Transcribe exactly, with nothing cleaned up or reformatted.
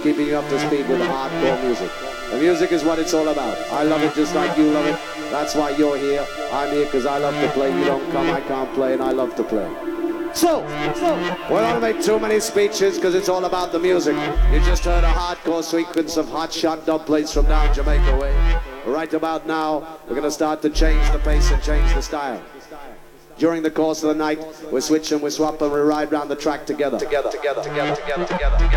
keeping you up to speed with hardcore music. The music is what it's all about. I love it just like you love it. That's why you're here. I'm here because I love to play. You don't come, I can't play, and I love to play. So, we don't make too many speeches because it's all about the music. You just heard a hardcore sequence of hot shot dub plates from down Jamaica way. Right about now, we're going to start to change the pace and change the style. During the course of the night, we're switching, we're swapping, we ride round the track together. Together, together, together, together, together.